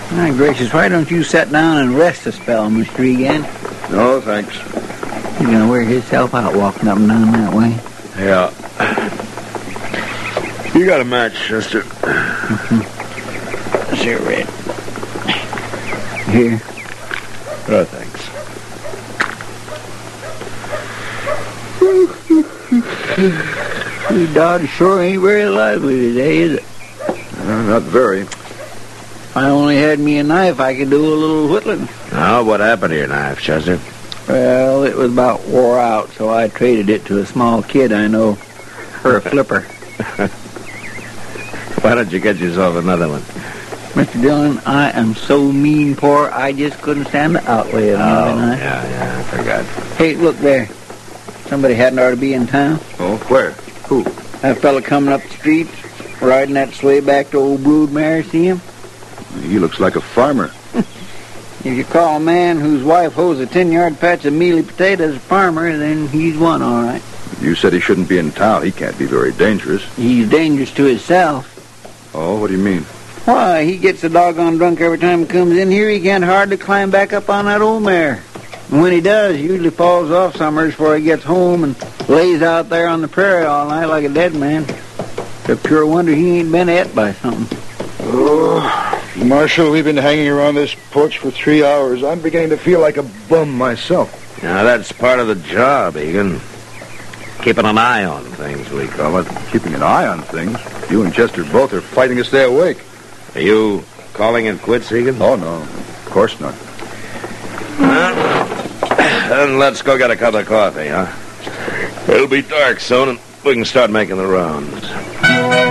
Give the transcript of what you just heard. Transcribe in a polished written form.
My gracious, why don't you sit down and rest a spell, Mr. Egan? No, thanks. He's gonna wear himself out walking up and down that way. Yeah. You got a match, Chester. Sure, Red. Here. Oh, thanks. You Dodge sure ain't very lively today, is it? Not very. If I only had me a knife, I could do a little whittling. Now, what happened to your knife, Chester? Well, it was about wore out, so I traded it to a small kid I know for a flipper. Why don't you get yourself another one? Mr. Dillon, I am so mean poor, I just couldn't stand the outlay of another knife. Yeah, I forgot. Hey, look there. Somebody hadn't ought to be in town. Oh, where? Who? That fella coming up the street, riding that sleigh back to old Broodmare, see him? He looks like a farmer. If you call a man whose wife hoes a 10-yard patch of mealy potatoes a farmer, then he's one, all right. You said he shouldn't be in town. He can't be very dangerous. He's dangerous to himself. Oh, what do you mean? Why, he gets the doggone drunk every time he comes in here. He can't hardly climb back up on that old mare. And when he does, he usually falls off summers before he gets home and lays out there on the prairie all night like a dead man. It's a pure wonder he ain't been ate by something. Oh, Marshal, we've been hanging around this porch for 3 hours. I'm beginning to feel like a bum myself. Now, that's part of the job, Egan. Keeping an eye on things, we call it. Keeping an eye on things? You and Chester both are fighting to stay awake. Are you calling it quits, Egan? Oh, no. Of course not. Then let's go get a cup of coffee, huh? It'll be dark soon, and we can start making the rounds.